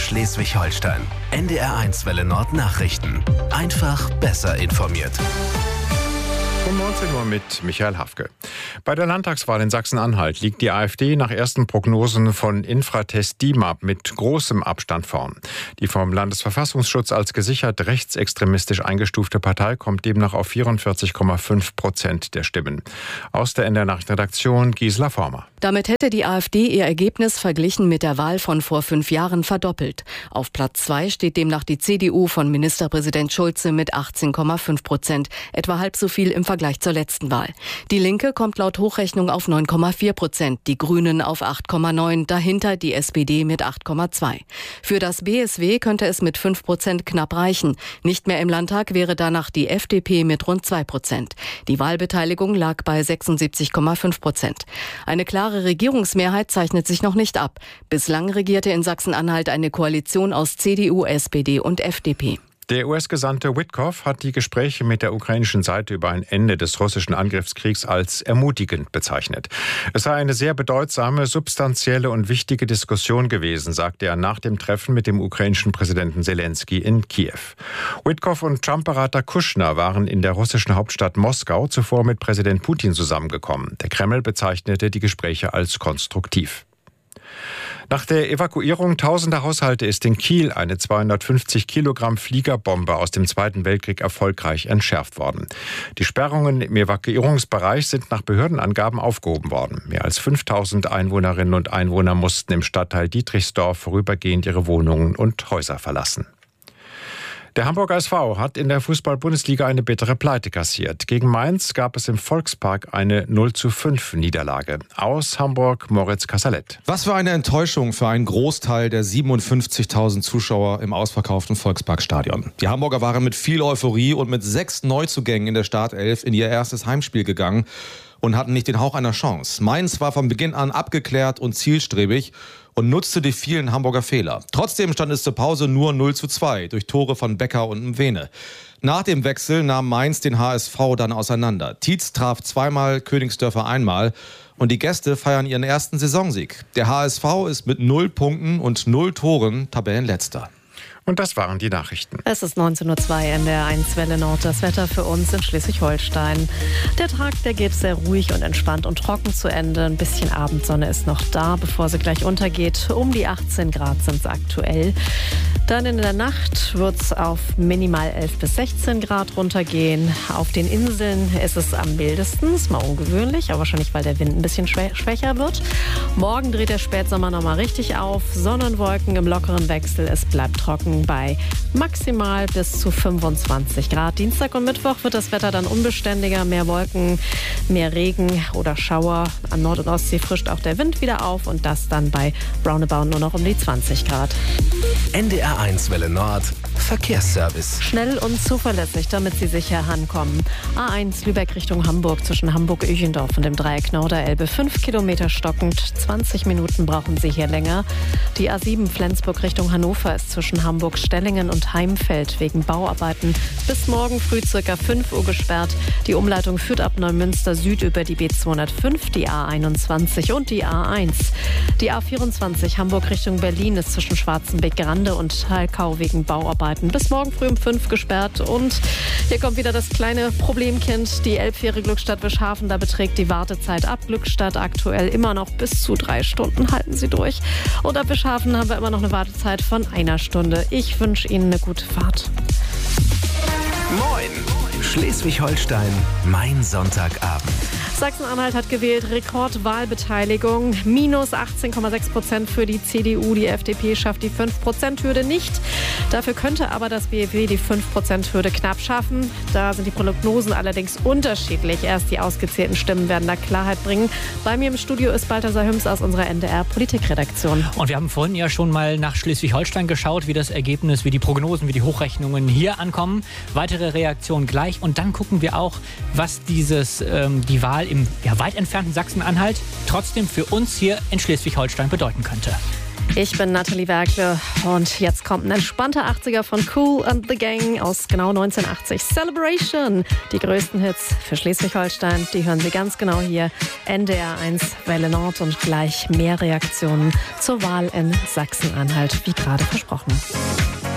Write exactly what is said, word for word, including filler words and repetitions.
Schleswig-Holstein. N D R eins Welle Nord Nachrichten. Einfach besser informiert. Um neunzehn Uhr mit Michael Hafke. Bei der Landtagswahl in Sachsen-Anhalt liegt die AfD nach ersten Prognosen von Infratest DIMAP mit großem Abstand vorn. Die vom Landesverfassungsschutz als gesichert rechtsextremistisch eingestufte Partei kommt demnach auf vierundvierzig Komma fünf Prozent der Stimmen. Aus der N D R-Nachrichtenredaktion Gisela Former. Damit hätte die AfD ihr Ergebnis verglichen mit der Wahl von vor fünf Jahren verdoppelt. Auf Platz zwei steht demnach die C D U von Ministerpräsident Schulze mit achtzehn Komma fünf Prozent, etwa halb so viel im Vergleich zur letzten Wahl. Die Linke kommt laut Hochrechnung auf neun Komma vier Prozent, die Grünen auf acht Komma neun, dahinter die S P D mit acht Komma zwei. Für das B S W könnte es mit fünf Prozent knapp reichen. Nicht mehr im Landtag wäre danach die F D P mit rund zwei Prozent. Die Wahlbeteiligung lag bei sechsundsiebzig Komma fünf Prozent. Eine klare Regierungsmehrheit zeichnet sich noch nicht ab. Bislang regierte in Sachsen-Anhalt eine Koalition aus C D U, S P D und F D P. Der U S-Gesandte Witkoff hat die Gespräche mit der ukrainischen Seite über ein Ende des russischen Angriffskriegs als ermutigend bezeichnet. Es sei eine sehr bedeutsame, substanzielle und wichtige Diskussion gewesen, sagte er nach dem Treffen mit dem ukrainischen Präsidenten Zelensky in Kiew. Witkoff und Trump-Berater Kushner waren in der russischen Hauptstadt Moskau zuvor mit Präsident Putin zusammengekommen. Der Kreml bezeichnete die Gespräche als konstruktiv. Nach der Evakuierung tausender Haushalte ist in Kiel eine zweihundertfünfzig Kilogramm Fliegerbombe aus dem Zweiten Weltkrieg erfolgreich entschärft worden. Die Sperrungen im Evakuierungsbereich sind nach Behördenangaben aufgehoben worden. Mehr als fünftausend Einwohnerinnen und Einwohner mussten im Stadtteil Dietrichsdorf vorübergehend ihre Wohnungen und Häuser verlassen. Der Hamburger S V hat in der Fußball-Bundesliga eine bittere Pleite kassiert. Gegen Mainz gab es im Volkspark eine null zu fünf Niederlage. Aus Hamburg Moritz Kassalet. Was für eine Enttäuschung für einen Großteil der siebenundfünfzigtausend Zuschauer im ausverkauften Volksparkstadion. Die Hamburger waren mit viel Euphorie und mit sechs Neuzugängen in der Startelf in ihr erstes Heimspiel gegangen und hatten nicht den Hauch einer Chance. Mainz war von Beginn an abgeklärt und zielstrebig und nutzte die vielen Hamburger Fehler. Trotzdem stand es zur Pause nur null zu zwei durch Tore von Becker und Mwene. Nach dem Wechsel nahm Mainz den H S V dann auseinander. Tietz traf zweimal, Königsdörfer einmal und die Gäste feiern ihren ersten Saisonsieg. Der H S V ist mit null Punkten und null Toren Tabellenletzter. Und das waren die Nachrichten. Es ist neunzehn Uhr zwei, N D R eins Welle Nord. Das Wetter für uns in Schleswig-Holstein. Der Tag, der geht sehr ruhig und entspannt und trocken zu Ende. Ein bisschen Abendsonne ist noch da, bevor sie gleich untergeht. Um die achtzehn Grad sind es aktuell. Dann in der Nacht wird es auf minimal elf bis sechzehn Grad runtergehen. Auf den Inseln ist es am mildesten. Ist mal ungewöhnlich, aber wahrscheinlich, weil der Wind ein bisschen schwächer wird. Morgen dreht der Spätsommer nochmal richtig auf. Sonnenwolken im lockeren Wechsel. Es bleibt trocken bei maximal bis zu fünfundzwanzig Grad. Dienstag und Mittwoch wird das Wetter dann unbeständiger. Mehr Wolken, mehr Regen oder Schauer. An Nord- und Ostsee frischt auch der Wind wieder auf und das dann bei roundabout nur noch um die zwanzig Grad. N D R eins Welle Nord Verkehrsservice. Schnell und zuverlässig, damit Sie sicher ankommen. A eins Lübeck Richtung Hamburg zwischen Hamburg-Öchendorf und dem Dreieck Norderelbe. Fünf Kilometer stockend, zwanzig Minuten brauchen Sie hier länger. Die A sieben Flensburg Richtung Hannover ist zwischen Hamburg-Stellingen und Heimfeld wegen Bauarbeiten bis morgen früh circa fünf Uhr gesperrt. Die Umleitung führt ab Neumünster Süd über die B zweihundertfünf, die A einundzwanzig und die A eins. Die A vierundzwanzig Hamburg Richtung Berlin ist zwischen Schwarzenbeck-Grande und Halkau wegen Bauarbeiten bis morgen früh um fünf gesperrt. Und hier kommt wieder das kleine Problemkind. Die Elbfähre Glückstadt-Wischhafen, da beträgt die Wartezeit ab Glückstadt aktuell immer noch bis zu drei Stunden. Halten Sie durch. Und ab Wischhafen haben wir immer noch eine Wartezeit von einer Stunde. Ich wünsche Ihnen eine gute Fahrt. Moin! Schleswig-Holstein, mein Sonntagabend. Sachsen-Anhalt hat gewählt, Rekordwahlbeteiligung, minus achtzehn Komma sechs Prozent für die C D U. Die F D P schafft die fünf Prozent Hürde nicht. Dafür könnte aber das B F W die fünf Prozent Hürde knapp schaffen. Da sind die Prognosen allerdings unterschiedlich. Erst die ausgezählten Stimmen werden da Klarheit bringen. Bei mir im Studio ist Balthasar Hüms aus unserer N D R-Politikredaktion. Und wir haben vorhin ja schon mal nach Schleswig-Holstein geschaut, wie das Ergebnis, wie die Prognosen, wie die Hochrechnungen hier ankommen. Weitere Reaktionen gleich. Und dann gucken wir auch, was dieses, ähm, die Wahl im ja, weit entfernten Sachsen-Anhalt trotzdem für uns hier in Schleswig-Holstein bedeuten könnte. Ich bin Nathalie Werkle und jetzt kommt ein entspannter achtziger von Kool and the Gang aus genau neunzehnhundertachtzig. Celebration! Die größten Hits für Schleswig-Holstein, die hören Sie ganz genau hier. N D R eins Welle Nord und gleich mehr Reaktionen zur Wahl in Sachsen-Anhalt, wie gerade versprochen.